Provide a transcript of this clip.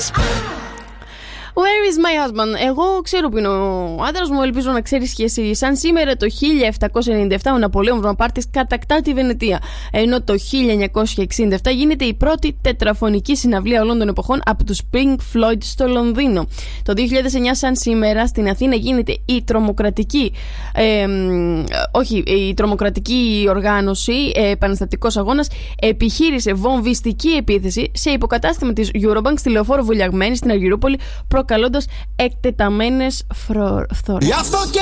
Where is my husband? Εγώ ξέρω που είναι ο άντρας μου, ελπίζω να ξέρεις και εσύ. Σαν σήμερα το 1797 ο Ναπολέον Βοναπάρτης κατακτά τη Βενετία. Ενώ το 1967 γίνεται η πρώτη τετραφωνική συναυλία όλων των εποχών από τους Pink Floyd στο Λονδίνο. Το 2009 σαν σήμερα στην Αθήνα γίνεται η τρομοκρατική οργάνωση, επαναστατικός αγώνας, επιχείρησε βομβιστική επίθεση σε υποκατάστημα της Eurobank στη λεωφόρο Βουλιαγμένη στην Αργυρούπολη, προκαλώντας εκτεταμένες φθορές.